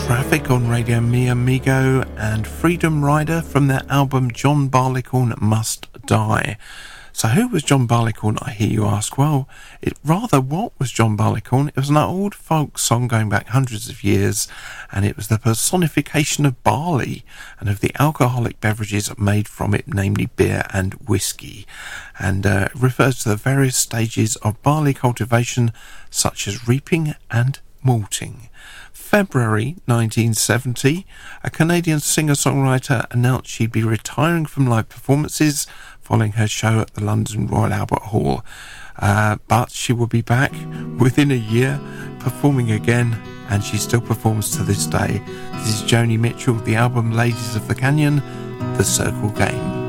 Traffic on Radio Mi Amigo and Freedom Rider from their album John Barleycorn Must Die. So who was John Barleycorn, I hear you ask? Well, what was John Barleycorn? It was an old folk song going back hundreds of years, and it was the personification of barley and of the alcoholic beverages made from it, namely beer and whiskey, and refers to the various stages of barley cultivation, such as reaping and malting. February 1970, a Canadian singer-songwriter announced she'd be retiring from live performances following her show at the London Royal Albert Hall. But she will be back within a year performing again, and she still performs to this day. This is Joni Mitchell, the album Ladies of the Canyon, The Circle Game.